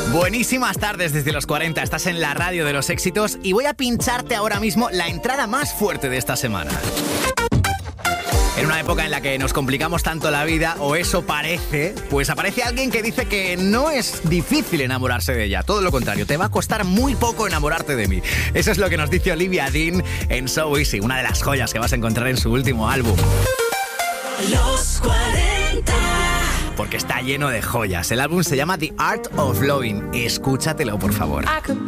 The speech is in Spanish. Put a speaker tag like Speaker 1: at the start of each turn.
Speaker 1: Buenísimas tardes desde los 40, estás en la radio de los éxitos y voy a pincharte ahora mismo la entrada más fuerte de esta semana. En una época en la que nos complicamos tanto la vida, o eso parece, pues aparece alguien que dice que no es difícil enamorarse de ella. Todo lo contrario, te va a costar muy poco enamorarte de mí. Eso es lo que nos dice Olivia Dean en So Easy, una de las joyas que vas a encontrar en su último álbum.
Speaker 2: Los 40.
Speaker 1: Porque está lleno de joyas. El álbum se llama The Art of Loving. Escúchatelo, por favor.
Speaker 3: I could